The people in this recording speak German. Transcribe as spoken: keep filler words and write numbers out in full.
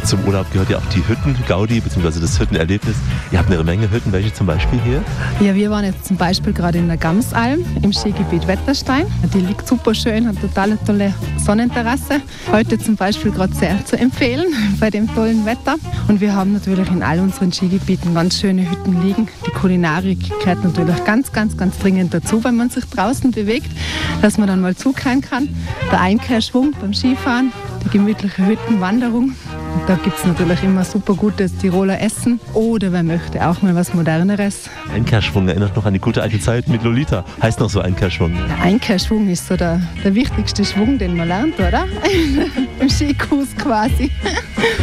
Zum Urlaub gehört ja auch die Hütten-Gaudi, beziehungsweise das Hüttenerlebnis. Ihr habt eine Menge Hütten, welche zum Beispiel hier? Ja, wir waren jetzt zum Beispiel gerade in der Gamsalm im Skigebiet Wetterstein. Die liegt super schön, hat total tolle Sonnenterrasse. Heute zum Beispiel gerade sehr zu empfehlen bei dem tollen Wetter. Und wir haben natürlich in all unseren Skigebieten ganz schöne Hütten liegen. Die Kulinarik gehört natürlich ganz, ganz, ganz dringend dazu, wenn man sich draußen bewegt, dass man dann mal zukehren kann. Der Einkehrschwung beim Skifahren, die gemütliche Hüttenwanderung. Und da gibt es natürlich immer super gutes Tiroler Essen oder wer möchte auch mal was Moderneres. Einkehrschwung erinnert noch an die gute alte Zeit mit Lolita. Heißt noch so Einkehrschwung? Der Einkehrschwung ist so der, der wichtigste Schwung, den man lernt, oder? Im Skikurs quasi.